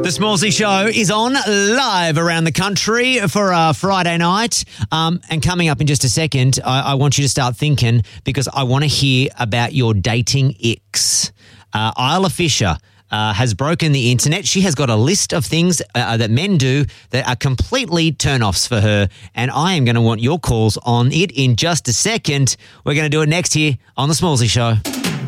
The Smallsy Show is on live around the country for our Friday night. And coming up in just a second, I want you to start thinking because I want to hear about your dating icks. Isla Fisher has broken the internet. She has got a list of things that men do that are completely turn-offs for her. And I am going to want your calls on it in just a second. We're going to do it next here on The Smallsy Show.